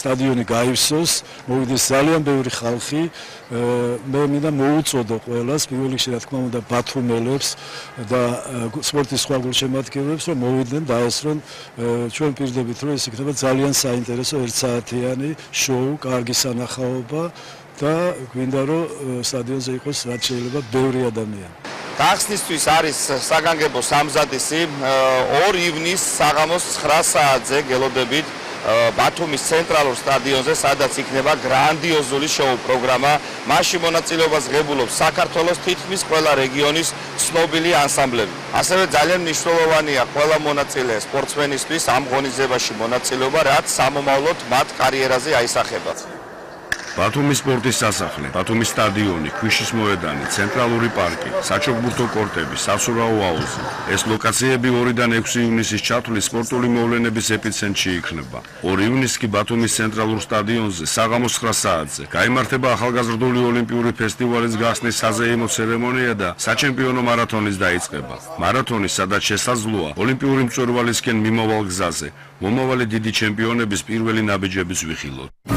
სტადიონი გაივსოს, მოვიდეს ძალიან ბევრი ხალხი. მე მინდა მოუწოდო ყველას, პირველ რიგში რა თქმა უნდა ბათუმელებს და სპორტის სხვა გულშემატკივრებს, რომ მოვიდნენ დაესწრონ. ჩვენ პირდებით რომ ეს იქნება ძალიან საინტერესო ერთსაათიანი შოუ, კარგი სანახაობა და გვინდა რომ სტადიონზე იყოს რაც შეიძლება ბევრი ადამიანი. გახსნისთვის არის საგანგებო სამზადისი 2 ივნისს საღამოს 9 საათზე გელოდებით ბათუმის ცენტრალურ სტადიონზე, სადაც იქნება გრანდიოზული შოუ პროგრამა. მასში მონაწილეობას ღებულობს საქართველოს თითქმის ყველა რეგიონის ცნობილი ანსამბლები. ასევე ძალიან მნიშვნელოვანია ყველა მონაწილე სპორტსმენისთვის ამ ღონისძიებაში მონაწილეობა, რაც სამომავლოდ მათ კარიერაზე აისახება. ბათუმის სპორტის სასახლე, ბათუმის სტადიონი, ქვიშის მოედანი, ცენტრალური პარკი, საჩოგბურთო კორტები, სასურაო აუზი. ეს ლოკაციები 2-დან 6 ივნისის ჩათვლის სპორტული მოვლენების ეპიცენტრში იქნება. 2 ივნისს კი ბათუმის ცენტრალურ სტადიონზე საღამოს 9 საათზე გაიმართება ახალგაზრდული ოლიმპიური ფესტივალის გახსნის საზეიმო ცერემონია და საჩემპიონო მარათონის დაიწყება. მარათონი, სადაც შესაძლოა ოლიმპიური მწვერვალისკენ მიმავალ გზაზე მომავალი დიდი ჩემპიონების პირველი ნაბიჯების ვიხილოთ.